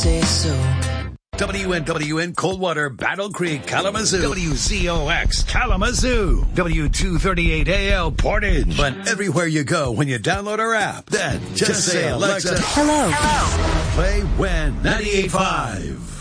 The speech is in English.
Say so. WNWN Coldwater, Battle Creek, Kalamazoo. WZOX Kalamazoo. W238AL Portage. But everywhere you go when you download our app, then just say, Alexa, Hello. play WIN 98.5.